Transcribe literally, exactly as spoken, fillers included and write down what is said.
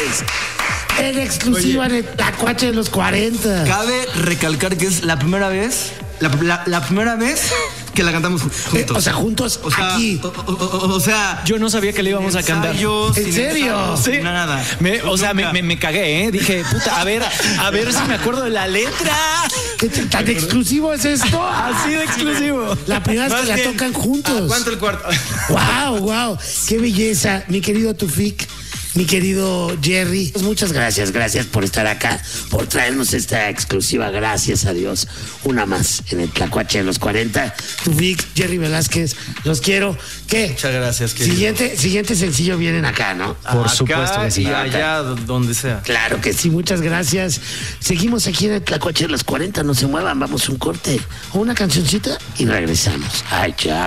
Félix. En exclusiva Oye, en el Tlacuache de los cuarenta. Cabe recalcar que es la primera vez, la, la, la primera vez que la cantamos juntos. Eh, o sea, juntos o sea, aquí. O, o, o sea, yo no sabía que le íbamos a cantar. ¿En serio? Sí. Nada. Me, o sea, me, me, me cagué, ¿eh? Dije, puta, a ver, a ver si me acuerdo de la letra. ¿Qué tan exclusivo es esto? Así de exclusivo. La primera vez que la tocan juntos. ¿Cuánto el cuarto? Wow, wow. Qué belleza, mi querido Tufik. Mi querido Jerry, muchas gracias, gracias por estar acá, por traernos esta exclusiva, gracias a Dios, una más en el Tlacuache de los cuarenta. Tufik, Jerry Velázquez, los quiero. ¿Qué? Muchas gracias, querido. Siguiente, siguiente sencillo vienen acá, ¿no? Por acá supuesto que sí. Y allá, donde sea. Claro que sí, muchas gracias. Seguimos aquí en el Tlacuache de los cuarenta, no se muevan, vamos a un corte o una cancioncita y regresamos. Ay, chao.